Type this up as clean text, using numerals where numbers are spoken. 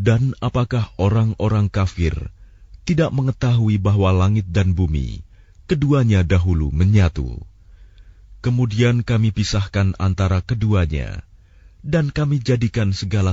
Dan apakah orang-orang kafir tidak mengetahui bahwa langit dan bumi keduanya dahulu menyatu? Kemudian kami pisahkan antara keduanya, dan kami jadikan segala